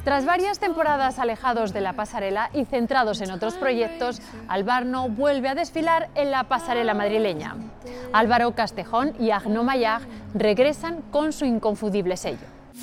Tras varias temporadas alejados de la pasarela y centrados en otros proyectos, Albarno vuelve a desfilar en la pasarela madrileña. Álvaro Castejón y Arnaud Maillard regresan con su inconfundible sello.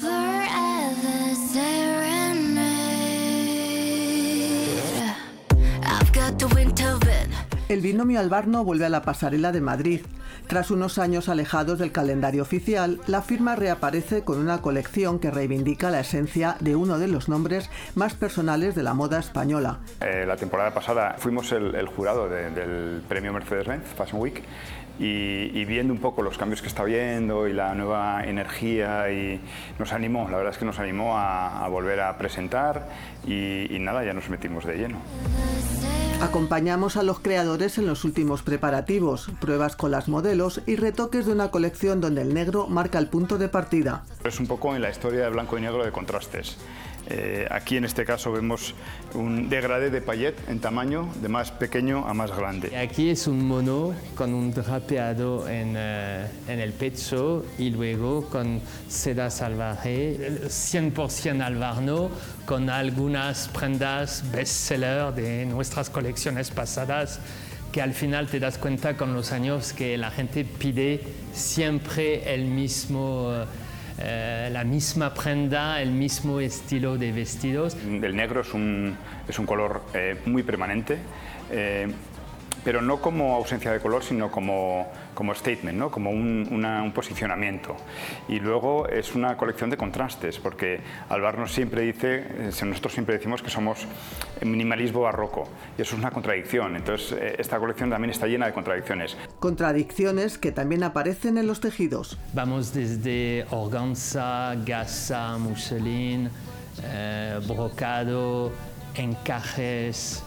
El binomio Albarno vuelve a la pasarela de Madrid. Tras unos años alejados del calendario oficial, la firma reaparece con una colección que reivindica la esencia de uno de los nombres más personales de la moda española. La temporada pasada fuimos el jurado del premio Mercedes-Benz Fashion Week y viendo un poco los cambios que está viendo y la nueva energía, y nos animó, la verdad es que nos animó a volver a presentar y nada, ya nos metimos de lleno. Acompañamos a los creadores en los últimos preparativos, pruebas con las modelos y retoques de una colección donde el negro marca el punto de partida. Es un poco en la historia de blanco y negro de contrastes. Aquí en este caso vemos un degradé de paillet en tamaño de más pequeño a más grande. Aquí es un mono con un drapeado en el pecho y luego con seda salvaje, 100% Albarno, con algunas prendas bestseller de nuestras colecciones pasadas, que al final te das cuenta con los años que la gente pide siempre el mismo... la misma prenda, el mismo estilo de vestidos. El negro es un color muy permanente, pero no como ausencia de color, sino como statement, ¿no? Como un posicionamiento. Y luego es una colección de contrastes, porque Albarno siempre dice, nosotros siempre decimos que somos minimalismo barroco, y eso es una contradicción. Entonces esta colección también está llena de contradicciones. Contradicciones que también aparecen en los tejidos. Vamos desde organza, gasa, muselín, brocado, encajes,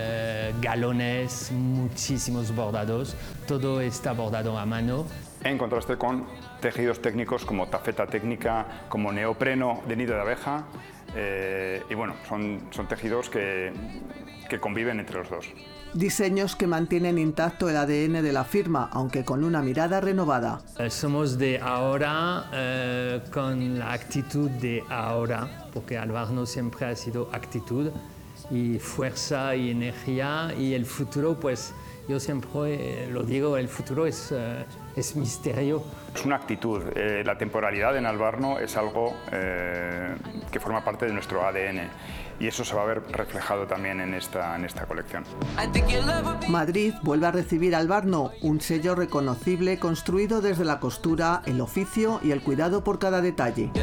galones, muchísimos bordados, todo está bordado a mano. En contraste con tejidos técnicos como tafeta técnica, como neopreno de nido de abeja, y bueno, son tejidos que conviven entre los dos. Diseños que mantienen intacto el ADN de la firma, aunque con una mirada renovada. Somos de ahora con la actitud de ahora, porque Albarno siempre ha sido actitud y fuerza y energía, y el futuro, pues yo siempre lo digo, el futuro es misterio. Es una actitud. La temporalidad en Albarno es algo que forma parte de nuestro ADN, y eso se va a ver reflejado también en esta colección. Madrid vuelve a recibir Albarno, un sello reconocible construido desde la costura, el oficio y el cuidado por cada detalle.